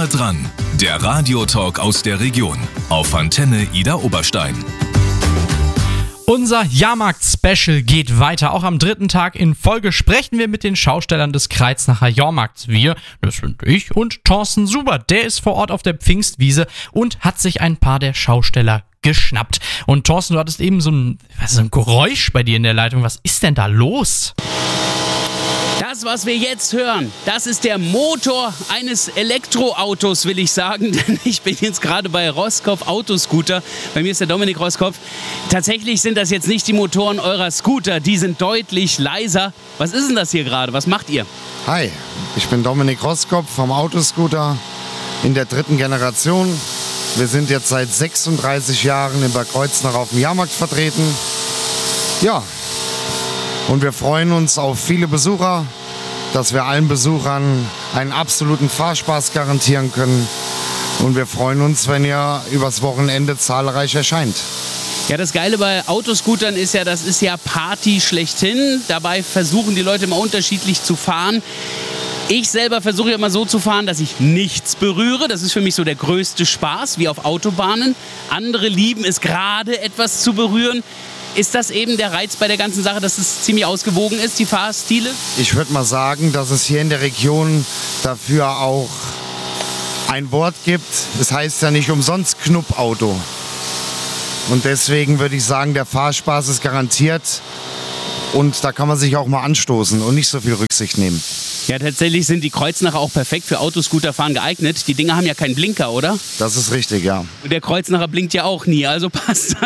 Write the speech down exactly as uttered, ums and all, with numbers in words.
Nah dran, der Radiotalk aus der Region auf Antenne Idar Oberstein. Unser Jahrmarkt-Special geht weiter. Auch am dritten Tag in Folge sprechen wir mit den Schaustellern des Kreuznacher Jahrmarkts. Wir, das sind ich und Thorsten Suber. Der ist vor Ort auf der Pfingstwiese und hat sich ein paar der Schausteller geschnappt. Und Thorsten, du hattest eben so ein, was ist ein Geräusch bei dir in der Leitung. Was ist denn da los? Das, was wir jetzt hören, das ist der Motor eines Elektroautos, will ich sagen. Denn ich bin jetzt gerade bei Roskopf Autoscooter. Bei mir ist der Dominik Roskopf. Tatsächlich sind das jetzt nicht die Motoren eurer Scooter. Die sind deutlich leiser. Was ist denn das hier gerade? Was macht ihr? Hi, ich bin Dominik Roskopf vom Autoscooter in der dritten Generation. Wir sind jetzt seit sechsunddreißig Jahren in Bad Kreuznach auf dem Jahrmarkt vertreten. Ja, und wir freuen uns auf viele Besucher, dass wir allen Besuchern einen absoluten Fahrspaß garantieren können. Und wir freuen uns, wenn ihr übers Wochenende zahlreich erscheint. Ja, das Geile bei Autoscootern ist ja, das ist ja Party schlechthin. Dabei versuchen die Leute immer unterschiedlich zu fahren. Ich selber versuche immer so zu fahren, dass ich nichts berühre. Das ist für mich so der größte Spaß, wie auf Autobahnen. Andere lieben es gerade, etwas zu berühren. Ist das eben der Reiz bei der ganzen Sache, dass es ziemlich ausgewogen ist, die Fahrstile? Ich würde mal sagen, dass es hier in der Region dafür auch ein Wort gibt. Es heißt ja nicht umsonst Knuppauto. Und deswegen würde ich sagen, der Fahrspaß ist garantiert. Und da kann man sich auch mal anstoßen und nicht so viel Rücksicht nehmen. Ja, tatsächlich sind die Kreuznacher auch perfekt für Autoscooterfahren geeignet. Die Dinger haben ja keinen Blinker, oder? Das ist richtig, ja. Und der Kreuznacher blinkt ja auch nie, also passt das.